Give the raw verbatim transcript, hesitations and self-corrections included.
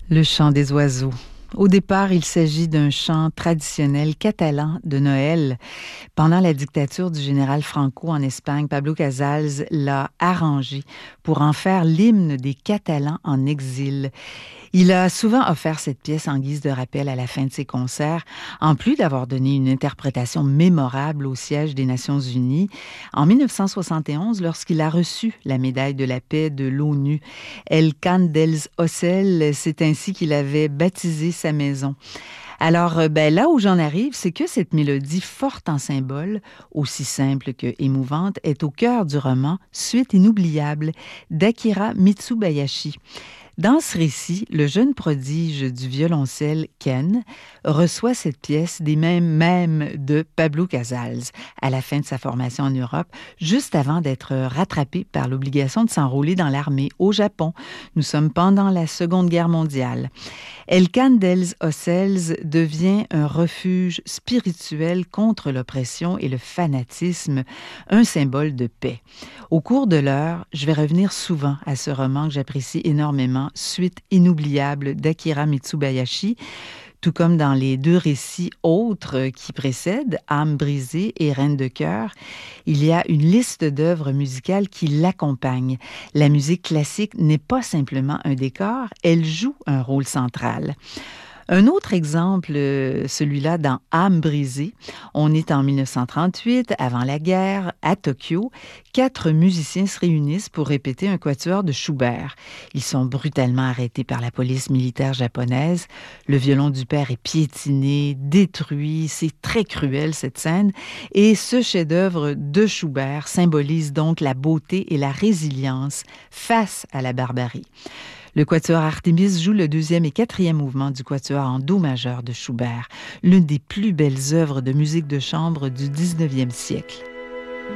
Le chant des oiseaux. Au départ, il s'agit d'un chant traditionnel catalan de Noël. Pendant la dictature du général Franco en Espagne, Pablo Casals l'a arrangé pour en faire l'hymne des Catalans en exil. Il a souvent offert cette pièce en guise de rappel à la fin de ses concerts, en plus d'avoir donné une interprétation mémorable au siège des Nations Unies en dix-neuf cent soixante et onze lorsqu'il a reçu la médaille de la paix de l'ONU. El Can dels Ocels, c'est ainsi qu'il avait baptisé sa maison. Alors, ben, là où j'en arrive, c'est que cette mélodie forte en symbole, aussi simple que émouvante, est au cœur du roman Suite inoubliable d'Akira Mitsubayashi. Dans ce récit, le jeune prodige du violoncelle Ken reçoit cette pièce des mains mêmes de Pablo Casals à la fin de sa formation en Europe, juste avant d'être rattrapé par l'obligation de s'enrôler dans l'armée au Japon. Nous sommes pendant la Seconde Guerre mondiale. El Can dels Ocels devient un refuge spirituel contre l'oppression et le fanatisme, un symbole de paix. Au cours de l'heure, je vais revenir souvent à ce roman que j'apprécie énormément, Suite inoubliable d'Akira Mitsubayashi, tout comme dans les deux récits autres qui précèdent, Âme brisée et Reine de cœur, il y a une liste d'œuvres musicales qui l'accompagnent. La musique classique n'est pas simplement un décor, elle joue un rôle central. Un autre exemple, celui-là dans Âme brisée, on est en dix-neuf cent trente-huit, avant la guerre, à Tokyo. Quatre musiciens se réunissent pour répéter un quatuor de Schubert. Ils sont brutalement arrêtés par la police militaire japonaise. Le violon du père est piétiné, détruit. C'est très cruel, cette scène. Et ce chef-d'œuvre de Schubert symbolise donc la beauté et la résilience face à la barbarie. Le quatuor Artémis joue le deuxième et quatrième mouvement du quatuor en do majeur de Schubert, l'une des plus belles œuvres de musique de chambre du dix-neuvième siècle.